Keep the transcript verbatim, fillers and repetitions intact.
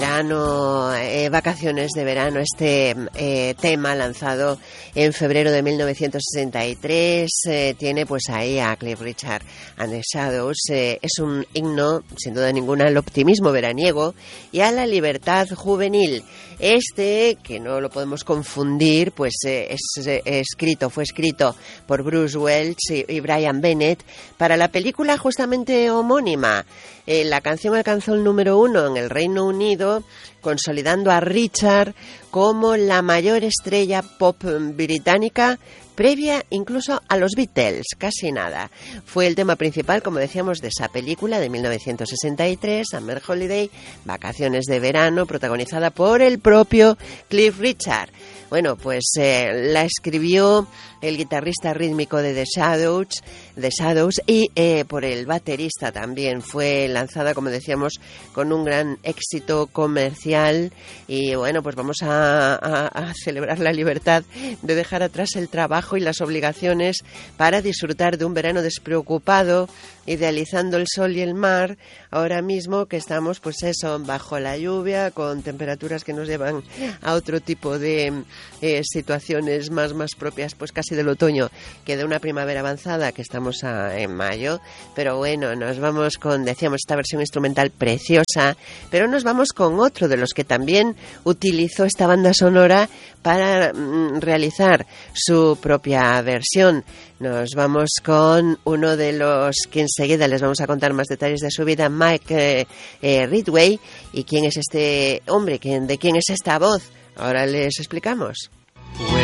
Verano, eh, vacaciones de verano, este eh, tema lanzado en febrero de mil novecientos sesenta y tres eh, tiene pues ahí a Cliff Richard and the Shadows. Eh, es un himno, sin duda ninguna, al optimismo veraniego y a la libertad juvenil. Este, que no lo podemos confundir, pues eh, es eh, escrito, fue escrito por Bruce Welch y, y Brian Bennett para la película justamente homónima. Eh, la canción alcanzó el número uno en el Reino Unido, consolidando a Richard como la mayor estrella pop británica, previa incluso a los Beatles, casi nada. Fue el tema principal, como decíamos, de esa película de mil novecientos sesenta y tres, Summer Holiday, Vacaciones de Verano, protagonizada por el propio Cliff Richard. Bueno, pues eh, la escribió el guitarrista rítmico de The Shadows, The Shadows y eh, por el baterista también. Fue lanzada, como decíamos, con un gran éxito comercial y bueno, pues vamos a, a, a celebrar la libertad de dejar atrás el trabajo y las obligaciones para disfrutar de un verano despreocupado, idealizando el sol y el mar, ahora mismo que estamos, pues eso, bajo la lluvia, con temperaturas que nos llevan a otro tipo de eh, situaciones más, más propias, pues casi del otoño que de una primavera avanzada, que estamos a, en mayo. Pero bueno, nos vamos con, decíamos, esta versión instrumental preciosa, pero nos vamos con otro de los que también utilizó esta banda sonora para mm, realizar su propia versión. Nos vamos con uno de los que enseguida les vamos a contar más detalles de su vida, Mike eh, eh, Ridgway. ¿Y quién es este hombre? ¿Quién, ¿De quién es esta voz? Ahora les explicamos.